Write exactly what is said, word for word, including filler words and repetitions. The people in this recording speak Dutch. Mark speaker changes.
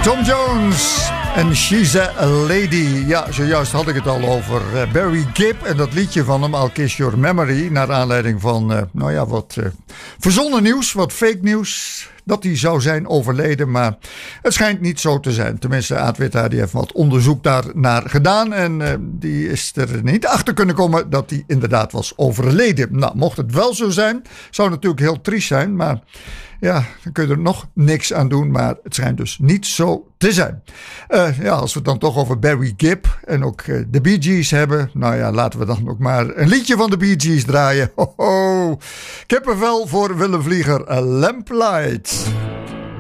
Speaker 1: Tom Jones en She's a Lady. Ja, zojuist had ik het al over uh, Barry Gibb en dat liedje van hem, I'll Kiss Your Memory. Naar aanleiding van, uh, nou ja, wat uh, verzonnen nieuws, wat fake nieuws. Dat hij zou zijn overleden, maar het schijnt niet zo te zijn. Tenminste, Aad Witta die heeft wat onderzoek daarnaar gedaan. En uh, die is er niet achter kunnen komen dat hij inderdaad was overleden. Nou, mocht het wel zo zijn, zou het natuurlijk heel triest zijn. Maar ja, dan kun je er nog niks aan doen. Maar het schijnt dus niet zo te zijn. Uh, ja, als we het dan toch over Barry Gibb en ook uh, de Bee Gees hebben. Nou ja, laten we dan ook maar een liedje van de Bee Gees draaien. Ho, ho. Kippenvel voor Willem Vlieger, A Lamplight.